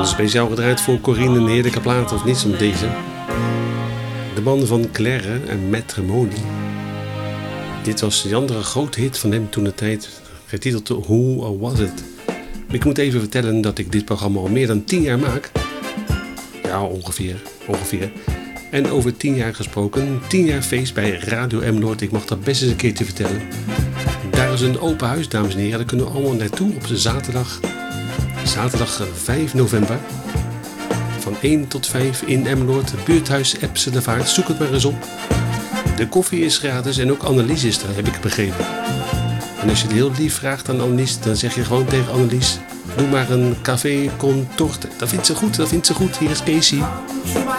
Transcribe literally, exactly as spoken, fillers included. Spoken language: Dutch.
is speciaal gedraaid voor Corine, een heerlijke plaat, of niet zo'n deze. De man van Claire en Matrimony. Dit was de andere grote hit van hem toen de tijd, getiteld Who Was It? Ik moet even vertellen dat ik dit programma al meer dan tien jaar maak. Ja, ongeveer, ongeveer. En over tien jaar gesproken, tien jaar feest bij Radio Emmeloord. Ik mag dat best eens een keertje vertellen. Daar is een open huis, dames en heren. Daar kunnen we allemaal naartoe op zaterdag. Zaterdag vijf november. Van één tot vijf in Emmeloord. Buurthuis Epse de Vaart. Zoek het maar eens op. De koffie is gratis en ook Annelies is er, heb ik begrepen. En als je het heel lief vraagt aan Annelies, dan zeg je gewoon tegen Annelies: doe maar een café con torte. Dat vindt ze goed, dat vindt ze goed. Hier is Casey.